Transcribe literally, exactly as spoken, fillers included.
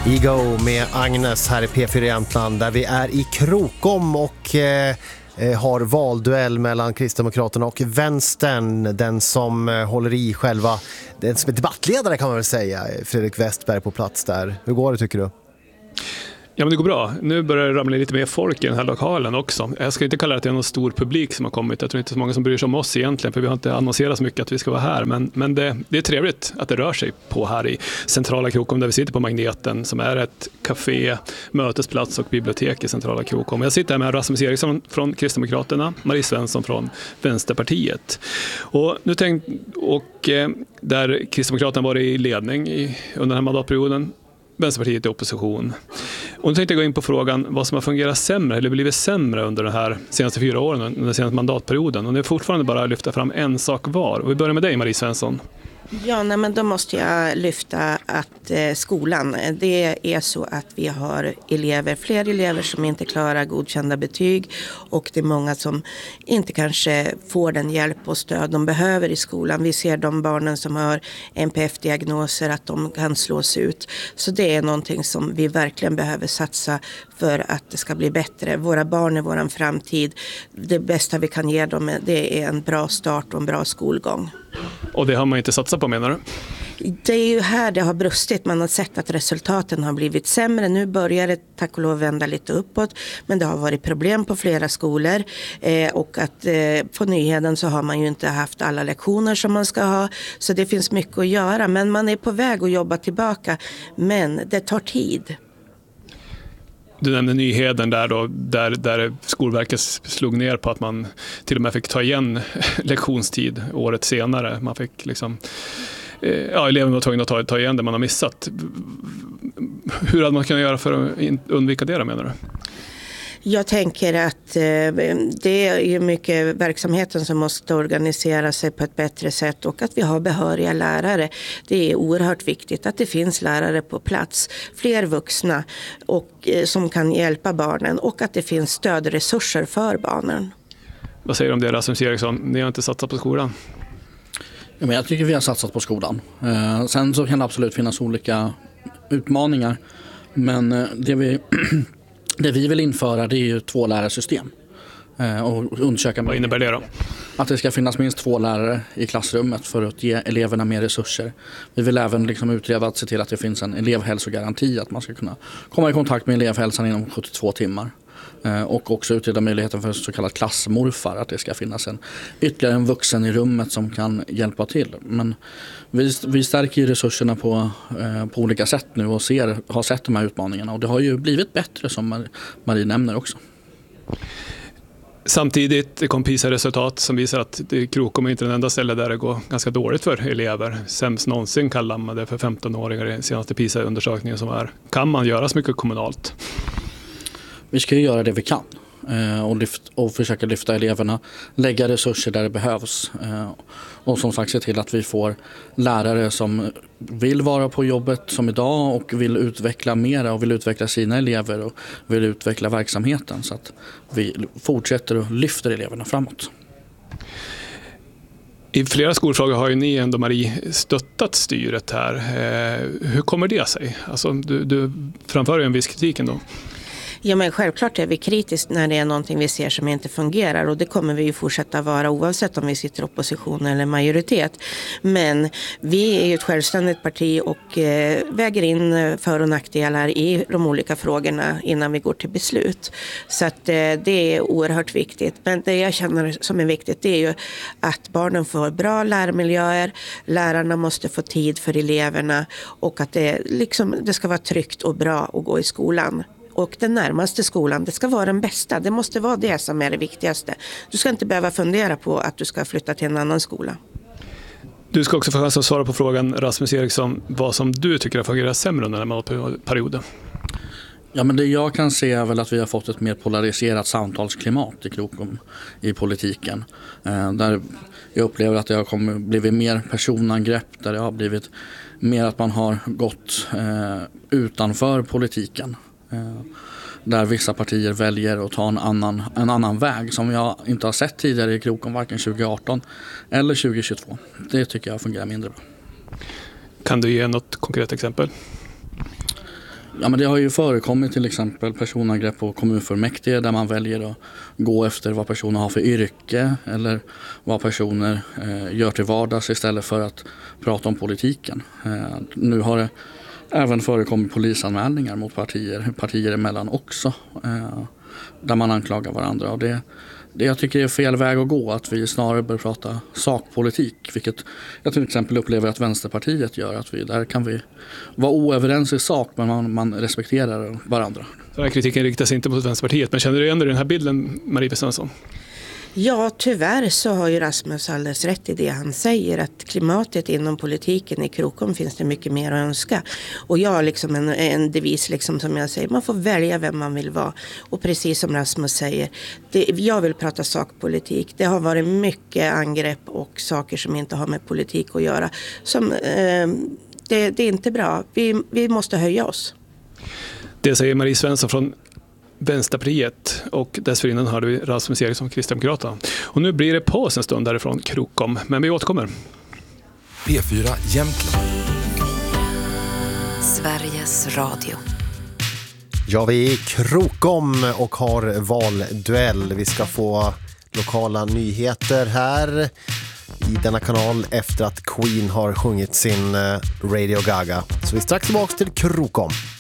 Ego med Agnes här i P fyra Jämtland där vi är i Krokom och eh, har valduell mellan Kristdemokraterna och Vänstern. Den som eh, håller i själva, den som är debattledare kan man väl säga, Fredrik Westberg på plats där. Hur går det tycker du? Ja, men det går bra. Nu börjar det ramla lite mer folk i den här lokalen också. Jag ska inte kalla det att det är någon stor publik som har kommit. Jag tror inte så många som bryr sig om oss egentligen, för vi har inte annonserat så mycket att vi ska vara här. Men, men det, det är trevligt att det rör sig på här i centrala Krokom där vi sitter på Magneten, som är ett café, mötesplats och bibliotek i centrala Krokom. Jag sitter här med Rasmus Eriksson från Kristdemokraterna, Marie Svensson från Vänsterpartiet. Och nu tänk, och eh, där Kristdemokraterna var i ledning i, under den här mandatperioden, Vänsterpartiet i opposition. Och nu tänkte jag gå in på frågan vad som har fungerat sämre eller blivit sämre under de här senaste fyra åren, under den senaste mandatperioden. Och det är fortfarande bara att lyfta fram en sak var. Och vi börjar med dig, Marie Svensson. Ja, nej, men då måste jag lyfta att eh, skolan, det är så att vi har elever, fler elever som inte klarar godkända betyg, och det är många som inte kanske får den hjälp och stöd de behöver i skolan. Vi ser de barnen som har N P F-diagnoser att de kan slås ut. Så det är någonting som vi verkligen behöver satsa för att det ska bli bättre. Våra barn är vår framtid. Det bästa vi kan ge dem det är en bra start och en bra skolgång. Och det har man inte satsat på, menar du? Det är ju här det har brustit. Man har sett att resultaten har blivit sämre. Nu börjar det tack och lov vända lite uppåt. Men det har varit problem på flera skolor. Eh, och att eh, på Nyheden så har man ju inte haft alla lektioner som man ska ha. Så det finns mycket att göra. Men man är på väg att jobba tillbaka. Men det tar tid. Du nämnde Nyheden där då, där, där Skolverket slog ner på att man till och med fick ta igen lektionstid året senare. Man fick liksom, ja, eleverna var tvungna att ta, ta igen det man har missat. Hur hade man kunnat göra för att undvika det då, menar du? Jag tänker att eh, det är ju mycket verksamheten som måste organisera sig på ett bättre sätt, och att vi har behöriga lärare. Det är oerhört viktigt att det finns lärare på plats, fler vuxna och, eh, som kan hjälpa barnen, och att det finns stödresurser för barnen. Vad säger du om det, Rasmus Eriksson? Ni har inte satsat på skolan? Ja, men jag tycker vi har satsat på skolan. Eh, sen så kan det absolut finnas olika utmaningar, men eh, det vi... Det vi vill införa det är ju två lärarsystem. Och undersöka Vad innebär det då? Att det ska finnas minst två lärare i klassrummet för att ge eleverna mer resurser. Vi vill även liksom utreda att se till att det finns en elevhälsogaranti, att man ska kunna komma i kontakt med elevhälsan inom sjuttiotvå timmar. Och också utreda möjligheten för så kallad klassmorfar, att det ska finnas en ytterligare en vuxen i rummet som kan hjälpa till. Men vi, vi stärker ju resurserna på, eh, på olika sätt nu och ser, har sett de här utmaningarna, och det har ju blivit bättre som Marie nämner också. Samtidigt kom PISA-resultat som visar att Krokom är inte den enda ställe där det går ganska dåligt för elever. Sämst någonsin kallar man det för femtonåringar i den senaste PISA-undersökningen som är. Kan man göra så mycket kommunalt? Vi ska ju göra det vi kan och, lyft, och försöka lyfta eleverna, lägga resurser där det behövs, och som sagt se till att vi får lärare som vill vara på jobbet som idag och vill utveckla mera och vill utveckla sina elever och vill utveckla verksamheten, så att vi fortsätter och lyfter eleverna framåt. I flera skolfrågor har ju ni ändå, Marie, stöttat styret här. Hur kommer det sig? Alltså, du, du framför ju en viss kritik ändå. Ja, men självklart är vi kritiska när det är någonting vi ser som inte fungerar, och det kommer vi ju fortsätta vara oavsett om vi sitter i opposition eller majoritet. Men vi är ju ett självständigt parti och eh, väger in för- och nackdelar i de olika frågorna innan vi går till beslut. Så att eh, det är oerhört viktigt. Men det jag känner som är viktigt, det är ju att barnen får bra lärmiljöer, lärarna måste få tid för eleverna, och att det, liksom, det ska vara tryggt och bra att gå i skolan. Och den närmaste skolan, det ska vara den bästa. Det måste vara det som är det viktigaste. Du ska inte behöva fundera på att du ska flytta till en annan skola. Du ska också få chans att svara på frågan, Rasmus Eriksson, vad som du tycker har fungerat sämre under den här perioden. Ja, men det jag kan se är väl att vi har fått ett mer polariserat samtalsklimat i Krokom i politiken. Eh, där jag upplever att det har kommit, blivit mer personangrepp, där det har blivit mer att man har gått eh, utanför politiken. Där vissa partier väljer att ta en annan, en annan väg som jag inte har sett tidigare i Krokom, varken tjugo arton eller tjugo tjugotvå. Det tycker jag fungerar mindre bra. Kan du ge något konkret exempel? Ja, men det har ju förekommit till exempel personangrepp på kommunfullmäktige där man väljer att gå efter vad personer har för yrke eller vad personer eh, gör till vardags istället för att prata om politiken. Eh, nu har det även förekommit polisanmälningar mot partier, partier emellan också, eh, där man anklagar varandra. Och det, det jag tycker är fel väg att gå, att vi snarare bör prata sakpolitik, vilket jag till exempel upplever att Vänsterpartiet gör. Att vi, där kan vi vara oöverens i sak, men man, man respekterar varandra. Den här kritiken riktas inte mot Vänsterpartiet, men känner du igen dig i den här bilden, Marie Svensson? Ja, tyvärr så har ju Rasmus alldeles rätt i det han säger, att klimatet inom politiken i Krokom finns det mycket mer att önska. Och jag har liksom en, en devis liksom som jag säger, man får välja vem man vill vara. Och precis som Rasmus säger, det, jag vill prata sakpolitik. Det har varit mycket angrepp och saker som inte har med politik att göra. Som, eh, det, det är inte bra. Vi, vi måste höja oss. Det säger Marie Svensson från Vänsterpartiet, och dessförinnan hörde vi Rasmus Eriksson, Kristdemokraterna. Och nu blir det paus en stund därifrån Krokom, men vi återkommer. P fyra Jämtland. Sveriges Radio. Ja, vi är i Krokom och har valduell. Vi ska få lokala nyheter här i denna kanal efter att Queen har sjungit sin Radio Gaga. Så vi är strax tillbaka till Krokom.